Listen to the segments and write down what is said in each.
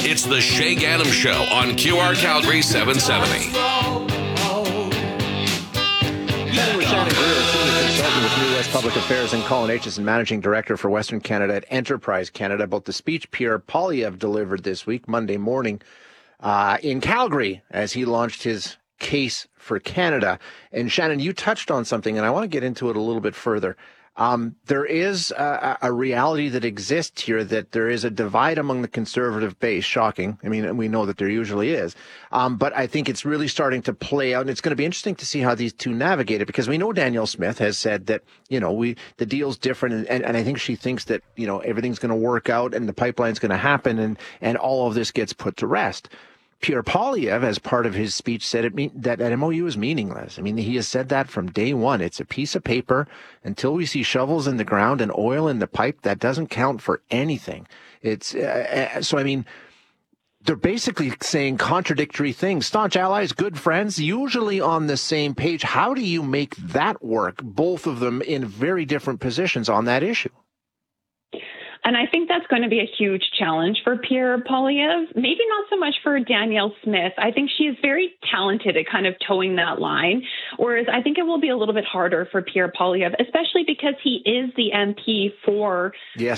It's the Shay Gannam Show on QR Calgary 770. We're chatting with Senior Consultant with New West Public Affairs and Colin Aitchison, Managing Director for Western Canada at Enterprise Canada, about the speech Pierre Poilievre delivered this week, Monday morning, in Calgary, as he launched his case for Canada. And Shannon, you touched on something, and I want to get into it a little bit further. There is a reality that exists here, that there is a divide among the conservative base. Shocking. I mean, we know that there usually is. But I think it's really starting to play out, and it's going to be interesting to see how these two navigate it, because we know Danielle Smith has said that, the deal's different, and I think she thinks that, everything's going to work out and the pipeline's going to happen, and all of this gets put to rest. Pierre Poilievre, as part of his speech, said that MOU is meaningless. I mean, he has said that from day one. It's a piece of paper. Until we see shovels in the ground and oil in the pipe, that doesn't count for anything. So, I mean, they're basically saying contradictory things. Staunch allies, good friends, usually on the same page. How do you make that work, both of them in very different positions on that issue? And I think that's going to be a huge challenge for Pierre Poilievre, maybe not so much for Danielle Smith. I think she is very talented at kind of towing that line, whereas I think it will be a little bit harder for Pierre Poilievre, especially because he is the MP for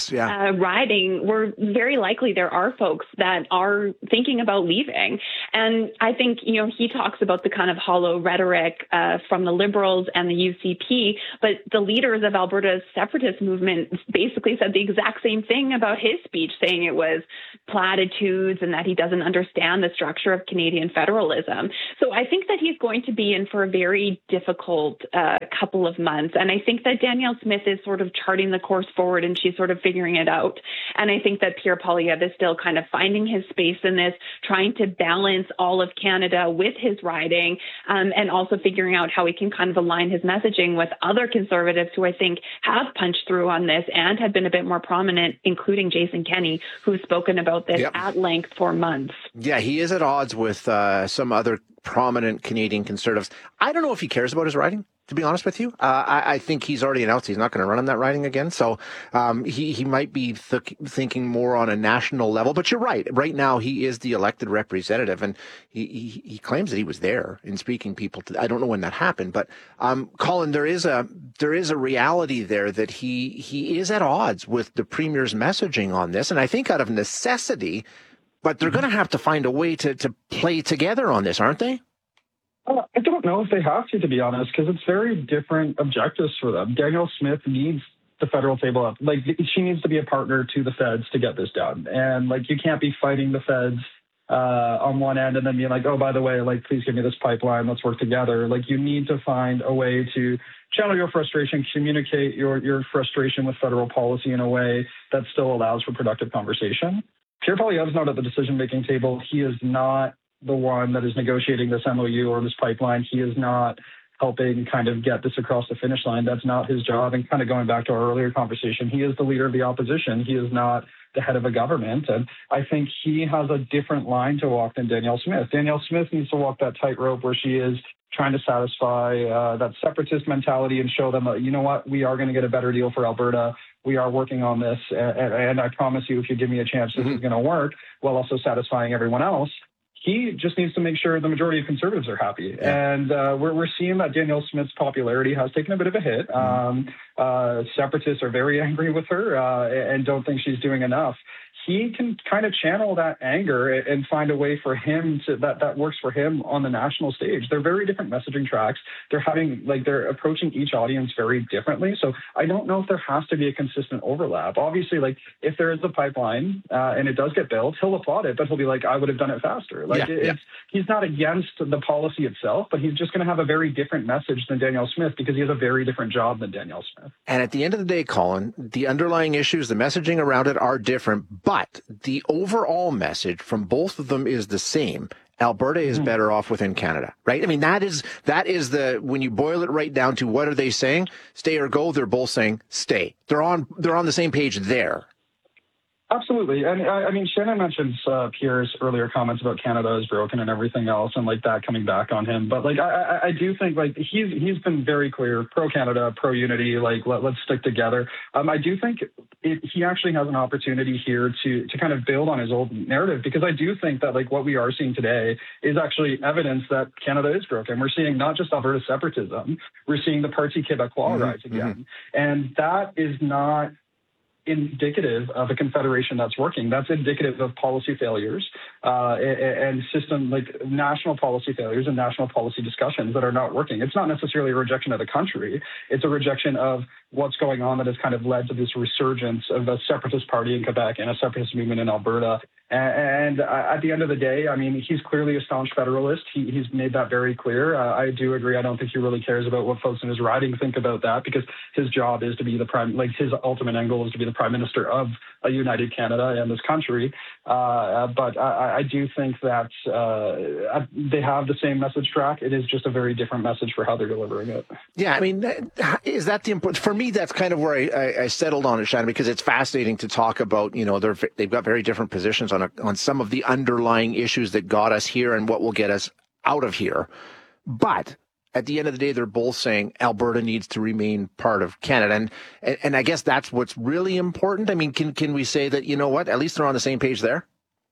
riding, where very likely there are folks that are thinking about leaving. And I think, he talks about the kind of hollow rhetoric from the Liberals and the UCP, but the leaders of Alberta's separatist movement basically said the exact same thing about his speech, saying it was platitudes and that he doesn't understand the structure of Canadian federalism. So I think that he's going to be in for a very difficult couple of months. And I think that Danielle Smith is sort of charting the course forward, and she's sort of figuring it out. And I think that Pierre Poilievre is still kind of finding his space in this, trying to balance all of Canada with his riding, and also figuring out how he can kind of align his messaging with other conservatives who I think have punched through on this and have been a bit more prominent, including Jason Kenney, who's spoken about this at length for months. Yeah, he is at odds with some other prominent Canadian conservatives. I don't know if he cares about his riding, to be honest with you. I think he's already announced he's not going to run on that riding again. So he might be thinking more on a national level. But you're right. Right now, he is the elected representative, and he claims that he was there in speaking people to. I don't know when that happened, but Colin, there is a reality there that he is at odds with the Premier's messaging on this, and I think out of necessity. But they're going to have to find a way to play together on this, aren't they? I don't know if they have to be honest, because it's very different objectives for them. Danielle Smith needs the federal table up. She needs to be a partner to the feds to get this done. And, you can't be fighting the feds on one end and then being like, oh, by the way, please give me this pipeline. Let's work together. You need to find a way to channel your frustration, communicate your frustration with federal policy in a way that still allows for productive conversation. Pierre Poilievre is not at the decision-making table. He is not the one that is negotiating this MOU or this pipeline. He is not helping kind of get this across the finish line. That's not his job. And kind of going back to our earlier conversation, he is the leader of the opposition. He is not the head of a government. And I think he has a different line to walk than Danielle Smith. Danielle Smith needs to walk that tightrope where she is trying to satisfy that separatist mentality and show them, you know what, we are going to get a better deal for Alberta. We are working on this, and I promise you, if you give me a chance, this is going to work, while also satisfying everyone else. He just needs to make sure the majority of conservatives are happy. Yeah. And we're seeing that Danielle Smith's popularity has taken a bit of a hit. Separatists are very angry with her and don't think she's doing enough. He can kind of channel that anger and find a way for him that works for him on the national stage. They're very different messaging tracks. They're approaching each audience very differently. So I don't know if there has to be a consistent overlap. Obviously, if there is a pipeline and it does get built, he'll applaud it, but he'll be like, I would have done it faster. He's not against the policy itself, but he's just going to have a very different message than Danielle Smith because he has a very different job than Danielle Smith. And at the end of the day, Colin, the underlying issues, the messaging around it are different, but the overall message from both of them is the same. Alberta is better off within Canada, right? I mean, that is when you boil it right down to what are they saying? Stay or go, they're both saying stay. They're on the same page there. Absolutely. And I mean, Shannon mentions Pierre's earlier comments about Canada is broken and everything else, and like that coming back on him. But like, I do think like he's been very clear, pro Canada, pro unity, like let's stick together. I do think he actually has an opportunity here to kind of build on his old narrative, because I do think that like what we are seeing today is actually evidence that Canada is broken. We're seeing not just Alberta separatism, we're seeing the Parti Québécois rise again. And that is not indicative of a confederation that's working. That's indicative of policy failures and system, like national policy failures and national policy discussions that are not working. It's not necessarily a rejection of the country. It's a rejection of what's going on that has kind of led to this resurgence of a separatist party in Quebec and a separatist movement in Alberta. And at the end of the day, I mean, he's clearly a staunch federalist. He's made that very clear. I do agree. I don't think he really cares about what folks in his riding think about that, because his job is to be his ultimate end goal is to be the prime minister of a united Canada and this country. But I do think that they have the same message track. It is just a very different message for how they're delivering it. Yeah, I mean, is that the important? For me, that's kind of where I settled on it, Shannon, because it's fascinating to talk about. You know, they've got very different positions on some of the underlying issues that got us here and what will get us out of here. But at the end of the day, they're both saying Alberta needs to remain part of Canada. And I guess that's what's really important. I mean, can we say that, you know what, at least they're on the same page there?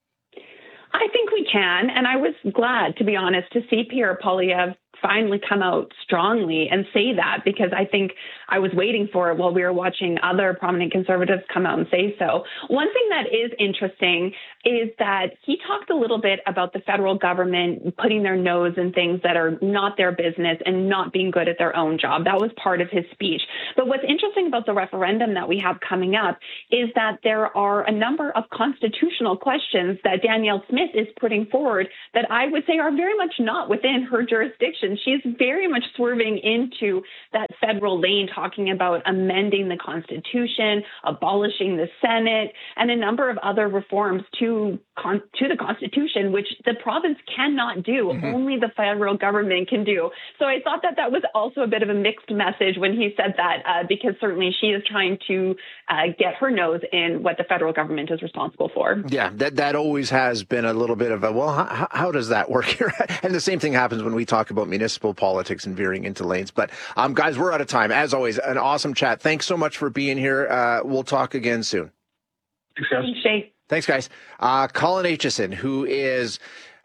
I think we can. And I was glad, to be honest, to see Pierre Poilievre finally come out strongly and say that, because I think I was waiting for it while we were watching other prominent Conservatives come out and say so. One thing that is interesting is that he talked a little bit about the federal government putting their nose in things that are not their business and not being good at their own job. That was part of his speech. But what's interesting about the referendum that we have coming up is that there are a number of constitutional questions that Danielle Smith is putting forward that I would say are very much not within her jurisdiction. She's very much swerving into that federal lane, talking about amending the Constitution, abolishing the Senate, and a number of other reforms to the Constitution, which the province cannot do. Only the federal government can do. So I thought that was also a bit of a mixed message when he said that, because certainly she is trying to get her nose in what the federal government is responsible for. Yeah, that always has been a little bit of a, well, how does that work here? And the same thing happens when we talk about municipal politics and veering into lanes. But guys, we're out of time. As always, an awesome chat. Thanks so much for being here. We'll talk again soon. Thanks, Shay. Thanks, guys. Colin Aitchison, who is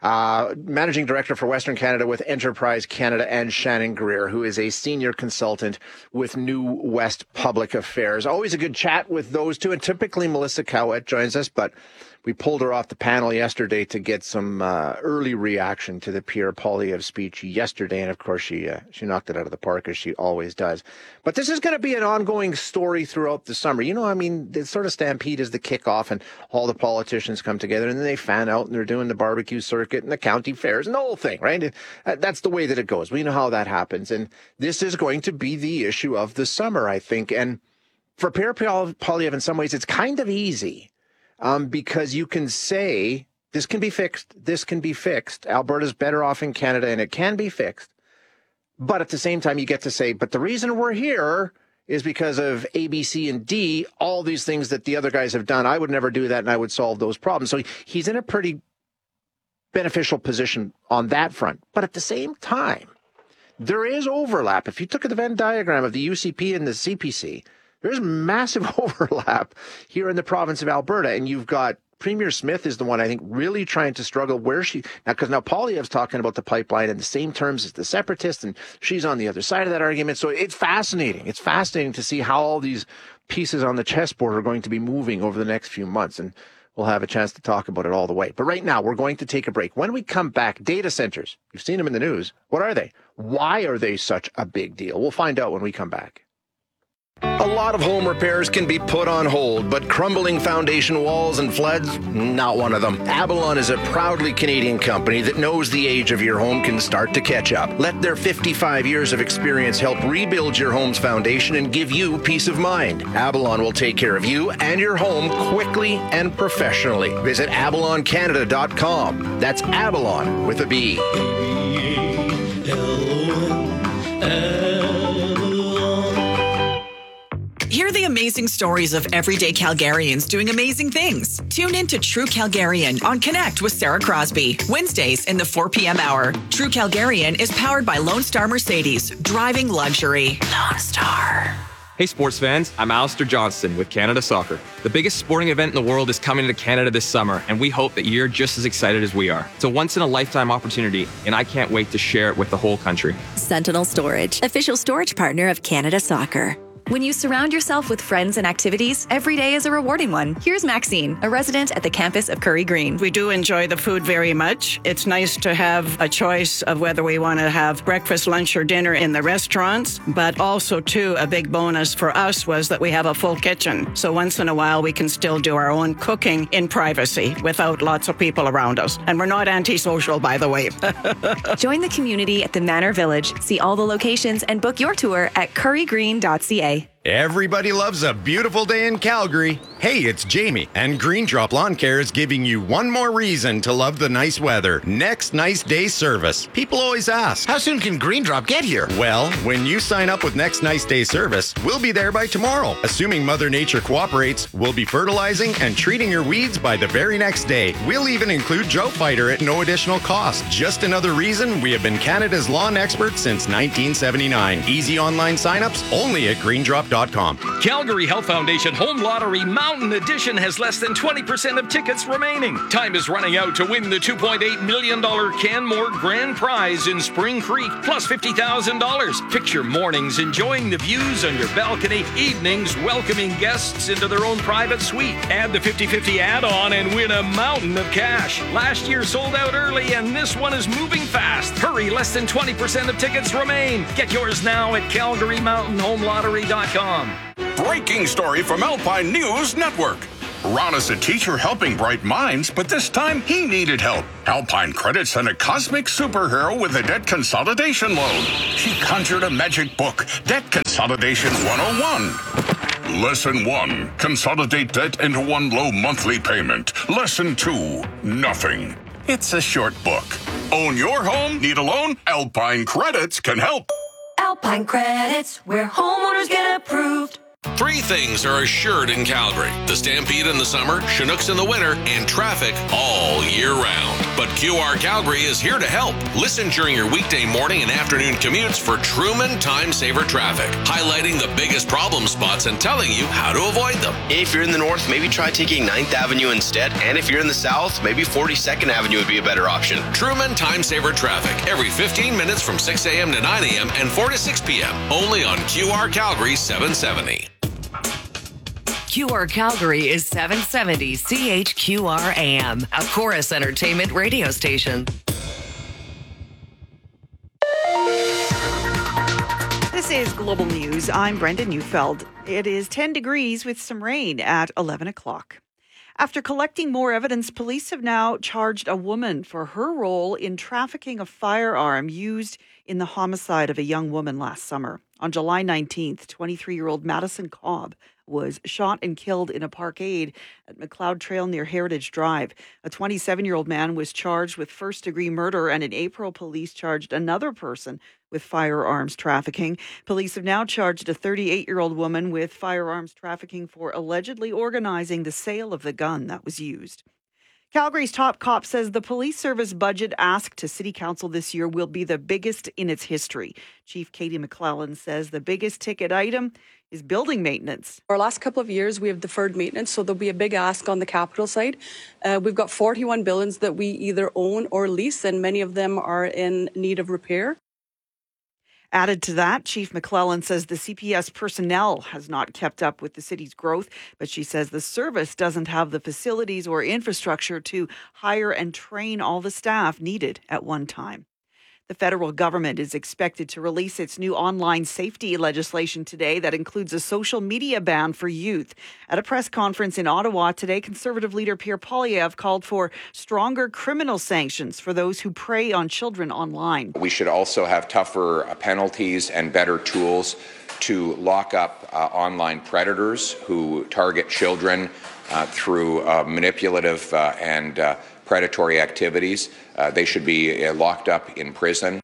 Managing Director for Western Canada with Enterprise Canada, and Shannon Greer, who is a Senior Consultant with New West Public Affairs. Always a good chat with those two. And typically Melissa Cowett joins us, but we pulled her off the panel yesterday to get some early reaction to the Pierre Poilievre speech yesterday. And of course, she knocked it out of the park, as she always does. But this is going to be an ongoing story throughout the summer. You know, I mean, the sort of stampede is the kickoff, and all the politicians come together, and then they fan out, and they're doing the barbecue circuit and the county fairs and the whole thing, right? That's the way that it goes. We know how that happens. And this is going to be the issue of the summer, I think. And for Pierre Poilievre, in some ways, it's kind of easy. Because you can say, this can be fixed. Alberta's better off in Canada, and it can be fixed. But at the same time, you get to say, but the reason we're here is because of A, B, C, and D, all these things that the other guys have done. I would never do that, and I would solve those problems. So he's in a pretty beneficial position on that front. But at the same time, there is overlap. If you took the Venn diagram of the UCP and the CPC, there's massive overlap here in the province of Alberta, and you've got Premier Smith is the one, I think, really trying to struggle because now Poilievre's talking about the pipeline in the same terms as the separatists, and she's on the other side of that argument. So it's fascinating. It's fascinating to see how all these pieces on the chessboard are going to be moving over the next few months, and we'll have a chance to talk about it all the way. But right now, we're going to take a break. When we come back, data centers, you've seen them in the news. What are they? Why are they such a big deal? We'll find out when we come back. A lot of home repairs can be put on hold, but crumbling foundation walls and floods, not one of them. Avalon is a proudly Canadian company that knows the age of your home can start to catch up. Let their 55 years of experience help rebuild your home's foundation and give you peace of mind. Avalon will take care of you and your home quickly and professionally. Visit avaloncanada.com. That's Avalon with a B. Hear the amazing amazing stories of everyday Calgarians doing amazing things. Tune in to True Calgarian on Connect with Sarah Crosby. Wednesdays in the 4 p.m. hour. True Calgarian is powered by Lone Star Mercedes. Driving luxury. Lone Star. Hey sports fans, I'm Alistair Johnston with Canada Soccer. The biggest sporting event in the world is coming to Canada this summer, and we hope that you're just as excited as we are. It's a once-in-a-lifetime opportunity, and I can't wait to share it with the whole country. Sentinel Storage, official storage partner of Canada Soccer. When you surround yourself with friends and activities, every day is a rewarding one. Here's Maxine, a resident at the campus of Curry Green. We do enjoy the food very much. It's nice to have a choice of whether we want to have breakfast, lunch, or dinner in the restaurants, but also, too, a big bonus for us was that we have a full kitchen. So once in a while, we can still do our own cooking in privacy without lots of people around us. And we're not antisocial, by the way. Join the community at the Manor Village. See all the locations and book your tour at currygreen.ca. Everybody loves a beautiful day in Calgary. Hey, it's Jamie, and Green Drop Lawn Care is giving you one more reason to love the nice weather. Next Nice Day service. People always ask, How soon can Green Drop get here? well, when you sign up with Next Nice Day service, we'll be there by tomorrow. Assuming Mother Nature cooperates, we'll be fertilizing and treating your weeds by the very next day. We'll even include Drought Fighter at no additional cost. Just another reason we have been Canada's lawn experts since 1979. Easy online signups only at greendrop.com. Calgary Health Foundation Home Lottery Mountain Edition has less than 20% of tickets remaining. Time is running out to win the $2.8 million Canmore Grand Prize in Spring Creek, plus $50,000. Picture mornings enjoying the views on your balcony, evenings welcoming guests into their own private suite. Add the 50-50 add-on and win a mountain of cash. Last year sold out early, and this one is moving fast. Hurry, less than 20% of tickets remain. Get yours now at CalgaryMountainHomeLottery.com. Breaking story from Alpine News Network. Ron is a teacher helping bright minds, but this time he needed help. Alpine Credit sent a cosmic superhero with a debt consolidation loan. She conjured a magic book, Debt Consolidation 101. Lesson 1, consolidate debt into one low monthly payment. Lesson 2, nothing. It's a short book. Own your home? Need a loan? Alpine Credits can help. Alpine Credits, where homeowners get approved. 3 things are assured in Calgary: the Stampede in the summer, Chinooks in the winter, and traffic all year round. But QR Calgary is here to help. Listen during your weekday morning and afternoon commutes for Truman Time Saver Traffic, highlighting the biggest problem spots and telling you how to avoid them. If you're in the north, maybe try taking 9th Avenue instead. And if you're in the south, maybe 42nd Avenue would be a better option. Truman Time Saver Traffic, every 15 minutes from 6 a.m. to 9 a.m. and 4 to 6 p.m. Only on QR Calgary 770. QR Calgary is 770 CHQR AM, a Chorus Entertainment radio station. This is Global News. I'm Brenda Neufeld. It is 10 degrees with some rain at 11 o'clock. After collecting more evidence, police have now charged a woman for her role in trafficking a firearm used in the homicide of a young woman last summer. On July 19th, 23-year-old Madison Cobb was shot and killed in a parkade at McLeod Trail near Heritage Drive. A 27-year-old man was charged with first-degree murder, and in April, police charged another person with firearms trafficking. Police have now charged a 38-year-old woman with firearms trafficking for allegedly organizing the sale of the gun that was used. Calgary's top cop says the police service budget asked to City Council this year will be the biggest in its history. Chief Katie McClellan says the biggest ticket item is building maintenance. Our last couple of years, we have deferred maintenance, so there'll be a big ask on the capital side. We've got 41 buildings that we either own or lease, and many of them are in need of repair. Added to that, Chief McClellan says the CPS personnel has not kept up with the city's growth, but she says the service doesn't have the facilities or infrastructure to hire and train all the staff needed at one time. The federal government is expected to release its new online safety legislation today that includes a social media ban for youth. At a press conference in Ottawa today, Conservative leader Pierre Poilievre called for stronger criminal sanctions for those who prey on children online. We should also have tougher penalties and better tools to lock up online predators who target children through manipulative and predatory activities. They should be locked up in prison.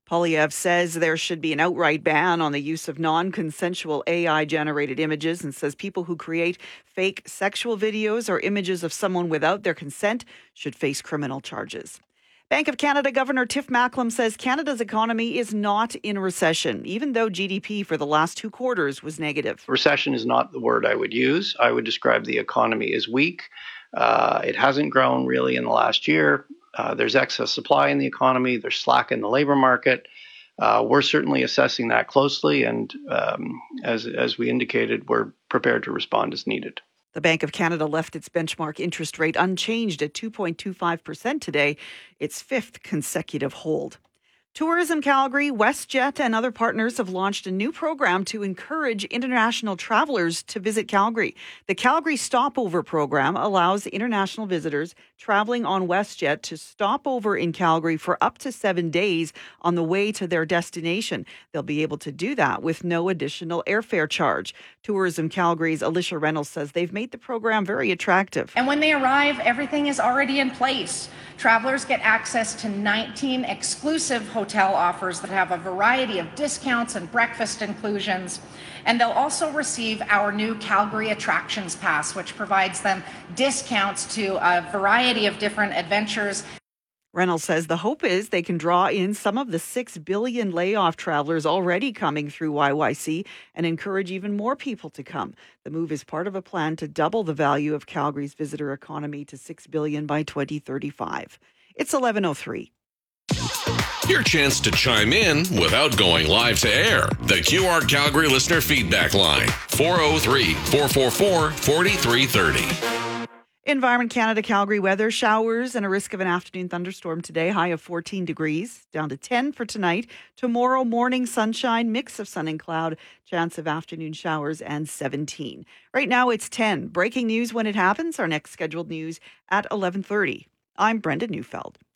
Polyev says there should be an outright ban on the use of non-consensual AI-generated images and says people who create fake sexual videos or images of someone without their consent should face criminal charges. Bank of Canada Governor Tiff Macklem says Canada's economy is not in recession, even though GDP for the last 2 quarters was negative. Recession is not the word I would use. I would describe the economy as weak. It hasn't grown really in the last year. There's excess supply in the economy. There's slack in the labor market. We're certainly assessing that closely, and as we indicated, we're prepared to respond as needed. The Bank of Canada left its benchmark interest rate unchanged at 2.25% today, its 5th consecutive hold. Tourism Calgary, WestJet, and other partners have launched a new program to encourage international travelers to visit Calgary. The Calgary Stopover program allows international visitors traveling on WestJet to stop over in Calgary for up to 7 days on the way to their destination. They'll be able to do that with no additional airfare charge. Tourism Calgary's Alicia Reynolds says they've made the program very attractive. And when they arrive, everything is already in place. Travelers get access to 19 exclusive hotel offers that have a variety of discounts and breakfast inclusions. And they'll also receive our new Calgary Attractions Pass, which provides them discounts to a variety of different adventures. Reynolds says the hope is they can draw in some of the 6 billion layoff travelers already coming through YYC and encourage even more people to come. The move is part of a plan to double the value of Calgary's visitor economy to $6 billion by 2035. It's 11:03. Your chance to chime in without going live to air. The QR Calgary listener feedback line, 403-444-4330. Environment Canada Calgary weather, showers and a risk of an afternoon thunderstorm today, high of 14 degrees, down to 10 for tonight. Tomorrow morning sunshine, mix of sun and cloud, chance of afternoon showers, and 17. Right now it's 10. Breaking news when it happens. Our next scheduled news at 11:30. I'm Brenda Neufeld.